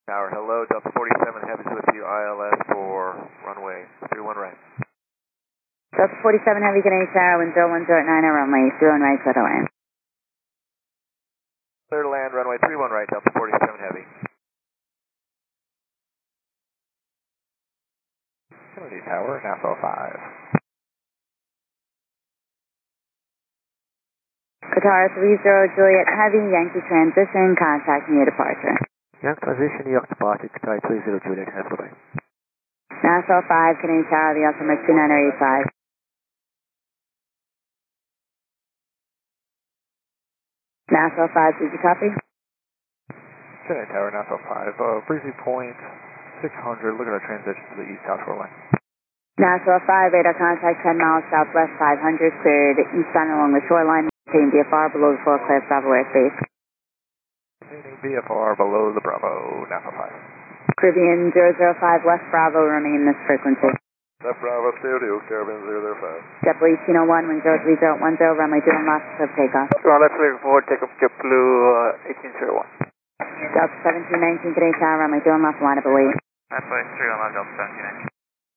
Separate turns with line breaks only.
Tower, hello, Delta 47, Heavy's with you, ILS for runway 31 right.
Delta 47 Heavy, Canadian Tower, wind 010 at 9 runway 31 right, clear to land.
Clear to land, runway 31 right, Delta 47 Heavy. Kennedy Tower, Nassau 5.
Qatar 30 Juliet Heavy, Yankee transition, contact near departure.
Yankee transition, New York departure, Qatar 30 Juliet Heavy, bye-bye.
Nassau 5, Canadian Tower, the altimeter 2985. Nassau 5, did you copy?
Canadian Tower, Nassau 5, breezy point 600, looking at transition to the east south shoreline.
Nassau 5, radar contact 10 miles southwest 500, cleared eastbound along the shoreline, maintaining VFR below the 4 clear Bravo airspace.
Maintaining VFR below the Bravo, Nassau 5.
Caribbean 005 West Bravo, remain this frequency.
Left Bravo, Stereo, Caribbean 005.
JetBlue 1801, wind 03010, runway 2 left of takeoff.
Let's clear forward, take up JetBlue 1801.
Delta 1719, Canadian Tower, runway 2 left, line up await.
That's right, 3 on Delta 1719.